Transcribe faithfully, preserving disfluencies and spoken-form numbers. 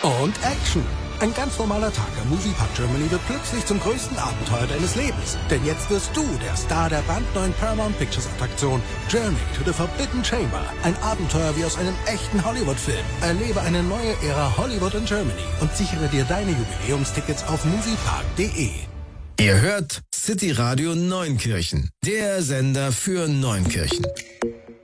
Und Action. Ein ganz normaler Tag am Moviepark Germany wird plötzlich zum größten Abenteuer deines Lebens. Denn jetzt wirst du der Star der brandneuen Paramount Pictures Attraktion Journey to the Forbidden Chamber. Ein Abenteuer wie aus einem echten Hollywood-Film. Erlebe eine neue Ära Hollywood in Germany und sichere dir deine Jubiläumstickets auf moviepark punkt de. Ihr hört City Radio Neunkirchen, der Sender für Neunkirchen.